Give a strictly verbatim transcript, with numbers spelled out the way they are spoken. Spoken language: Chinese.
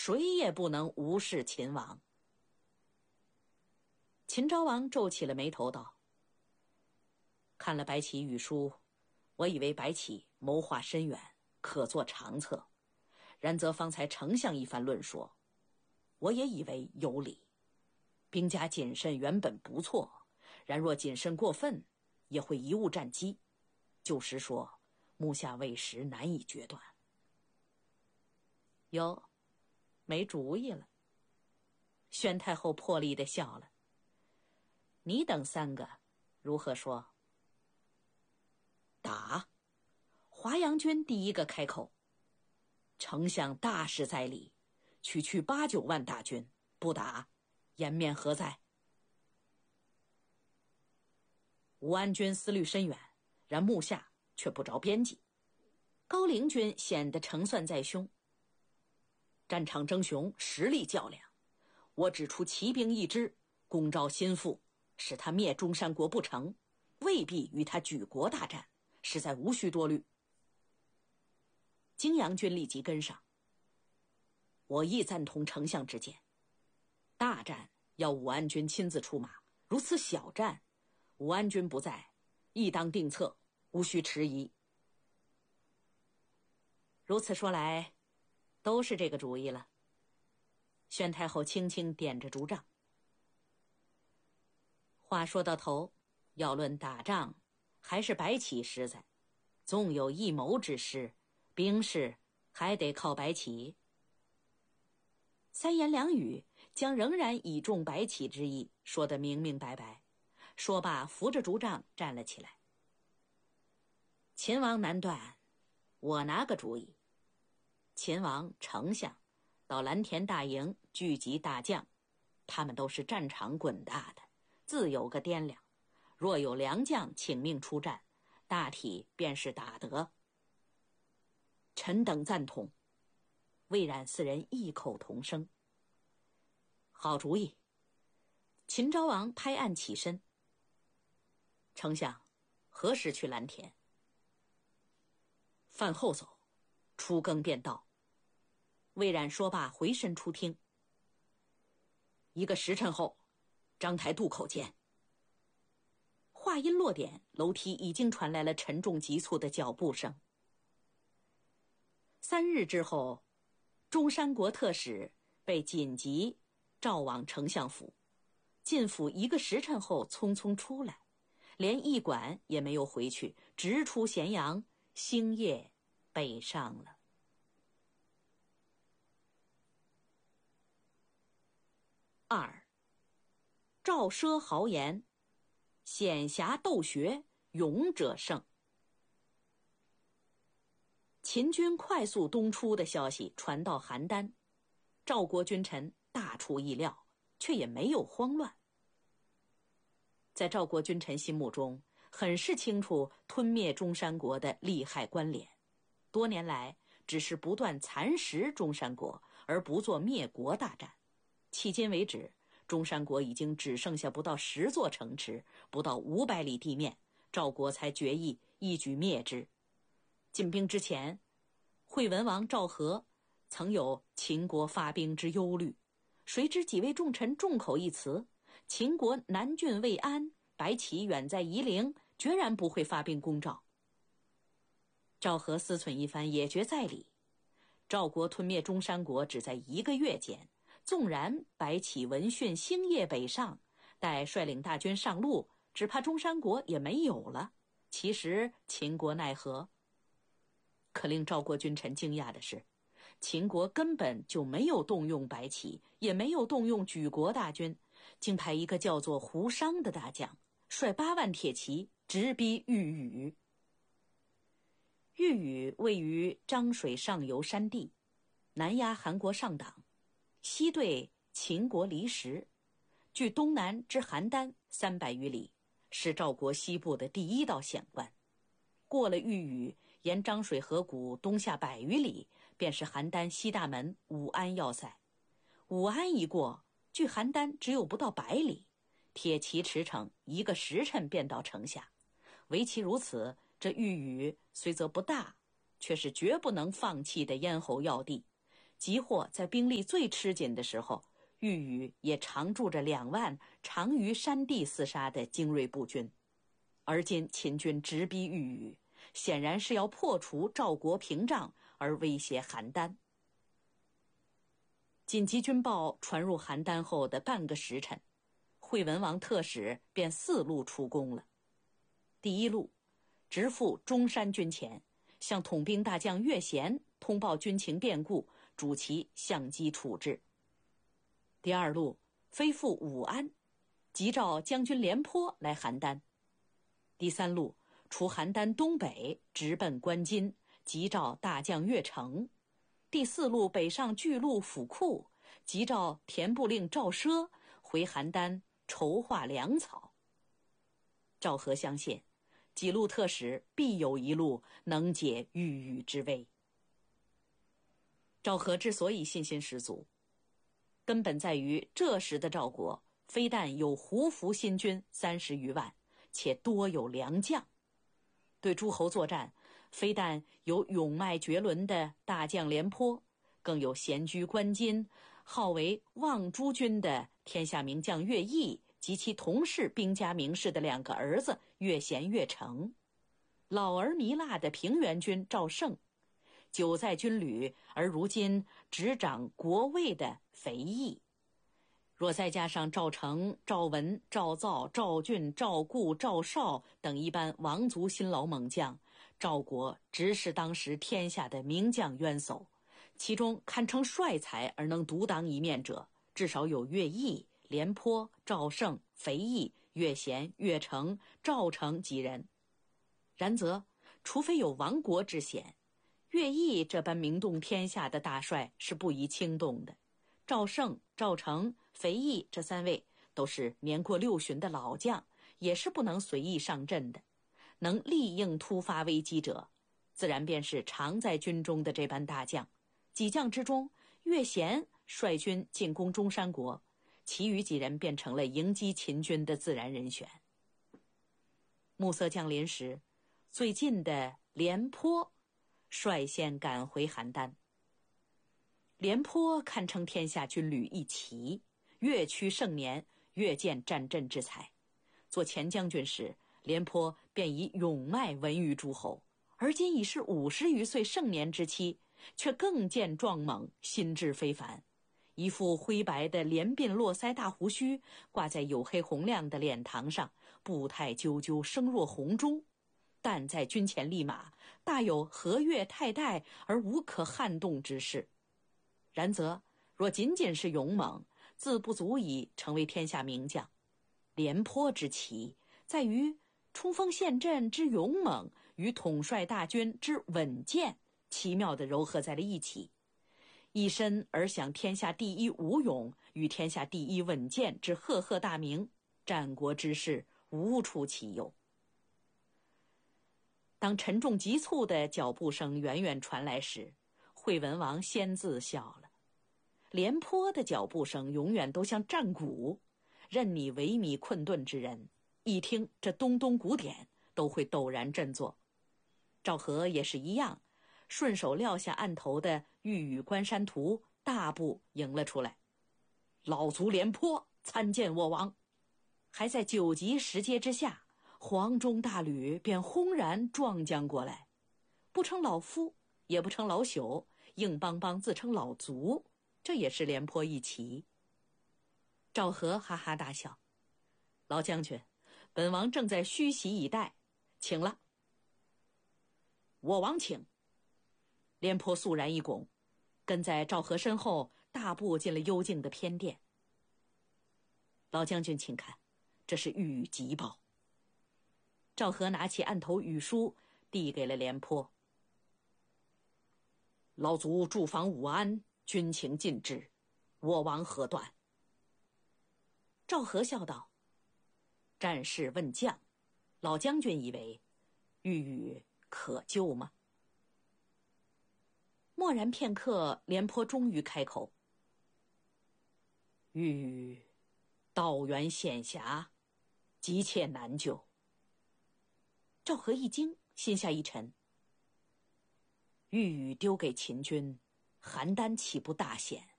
谁也不能无视秦王。秦昭王皱起了眉头道：看了白起语书，我以为白起谋划深远，可作长策，然则方才丞相一番论说，我也以为有理。兵家谨慎原本不错，然若谨慎过分，也会贻误战机。就实说，目下未时，难以决断。哟，没主意了。宣太后破例地笑了。你等三个如何说？打！华阳君第一个开口。丞相大事在理，区区八九万大军不打，颜面何在？武安君思虑深远，然目下却不着边际。高陵君显得成算在胸。战场争雄，实力较量，我只出骑兵一支，攻招心腹，使他灭中山国不成，未必与他举国大战，实在无需多虑。泾阳君立即跟上。我亦赞同丞相之见，大战要武安君亲自出马，如此小战，武安君不在，亦当定策，无需迟疑。如此说来，都是这个主意了。宣太后轻轻点着烛帐。话说到头，要论打仗，还是白起实在，纵有一谋之师，兵士还得靠白起。三言两语将仍然倚重白起之意说得明明白白，说罢扶着烛帐站了起来。秦王难断，我拿个主意。秦王、丞相到蓝田大营聚集大将，他们都是战场滚大的，自有个掂量。若有良将请命出战，大体便是打得。臣等赞同。魏冉四人异口同声。好主意。秦昭王拍案起身。丞相，何时去蓝田？饭后走，初更便到。魏冉说罢，回身出厅。一个时辰后，章台渡口见。话音落点，楼梯已经传来了沉重急促的脚步声。三日之后，中山国特使被紧急召往丞相府，进府一个时辰后匆匆出来，连驿馆也没有回去，直出咸阳，星夜北上了。二，赵奢豪言，险侠斗学，勇者胜。秦军快速东出的消息传到邯郸，赵国君臣大出意料，却也没有慌乱。在赵国君臣心目中，很是清楚吞灭中山国的利害关联，多年来只是不断蚕食中山国，而不做灭国大战。迄今为止，中山国已经只剩下不到十座城池，不到五百里地面，赵国才决意一举灭之。进兵之前，惠文王赵和曾有秦国发兵之忧虑，谁知几位重臣众口一词，秦国南郡未安，白起远在夷陵，决然不会发兵攻赵。赵和思忖一番，也觉在理。赵国吞灭中山国只在一个月间，纵然白起闻讯星夜北上，待率领大军上路，只怕中山国也没有了。其实秦国奈何？可令赵国君臣惊讶的是，秦国根本就没有动用白起，也没有动用举国大军，竟派一个叫做胡商的大将，率八万铁骑直逼豫宇。豫宇位于漳水上游山地，南压韩国上党，西对秦国离石，距东南之邯郸三百余里，是赵国西部的第一道险关。过了豫宇，沿漳水河谷东下百余里，便是邯郸西大门武安要塞。武安一过，距邯郸只有不到百里，铁骑驰骋，一个时辰便到城下。唯其如此，这豫宇虽则不大，却是绝不能放弃的咽喉要地。 即或在兵力最吃紧的时候，豫语也常驻着两万常于山地厮杀的精锐步军。而今秦军直逼豫语，显然是要破除赵国屏障而威胁邯郸。紧急军报传入邯郸后的半个时辰，惠文王特使便四路出宫了。第一路，直赴中山军前，向统兵大将乐贤通报军情变故，主其相机处置。第二路，飞赴武安，急召将军廉颇来邯郸。第三路，除邯郸东北，直奔关津，急召大将乐成。第四路北上巨鹿府库，急召田部令赵奢回邯郸筹划粮草。赵和相信，几路特使必有一路能解豫语之危。赵和之所以信心十足，根本在于这时的赵国非但有胡服新军三十余万，且多有良将。对诸侯作战，非但有勇迈绝伦的大将廉颇，更有闲居关津、号为望诸军的天下名将乐毅及其同是兵家名士的两个儿子乐贤、乐成，老而糜烂的平原君赵胜，久在军旅而如今执掌国位的肥义。若再加上赵成、赵文、赵造、赵俊、赵固、赵绍等一般王族新老猛将，赵国直是当时天下的名将渊薮，其中堪称帅才而能独当一面者，至少有乐毅、廉颇、赵胜、肥义、乐贤、乐成、赵成几人。然则除非有亡国之险，乐毅这般名动天下的大帅是不宜轻动的。赵胜、赵成、肥义这三位都是年过六旬的老将，也是不能随意上阵的。能立应突发危机者，自然便是常在军中的这般大将。几将之中，乐贤率军进攻中山国，其余几人便成了迎击秦军的自然人选。暮色降临时，最近的廉颇率先赶回邯郸。廉颇堪称天下军旅一奇，越趋盛年，越见战阵之才。做前将军时，廉颇便已勇迈闻于诸侯，而今已是五十余岁盛年之期，却更见壮猛，心智非凡。一副灰白的连鬓络腮大胡须挂在黝黑洪亮的脸庞上，步态赳赳，声若洪钟。但在军前立马，大有和悦泰戴而无可撼动之势。然则若仅仅是勇猛，自不足以成为天下名将。廉颇之奇，在于冲锋陷阵之勇猛与统帅大军之稳健，奇妙地糅合在了一起。一身而享天下第一武勇与天下第一稳健之赫赫大名，战国之士无出其右。当沉重急促的脚步声远远传来时，惠文王先自笑了。廉颇的脚步声永远都像战鼓，任你萎靡困顿之人，一听这咚咚鼓点，都会陡然振作。赵和也是一样，顺手撂下案头的《豫语关山图》，大步迎了出来。老卒廉颇参见我王。还在九级石阶之下，黄钟大吕便轰然撞将过来，不称老夫，也不称老朽，硬邦邦自称老卒，这也是廉颇一奇。赵和哈哈大笑：“老将军，本王正在虚席以待，请了。”我王请。廉颇肃然一拱，跟在赵和身后大步进了幽静的偏殿。老将军请看，这是豫语急报。赵和拿起案头语书，递给了廉颇。老卒驻防武安，军情尽知，我王何断？赵和笑道：“战事问将，老将军以为豫语可救吗？”默然片刻，廉颇终于开口：“豫语道远险狭，急切难救。”赵和一惊，心下一沉。豫语丢给秦军， 邯郸岂不大险？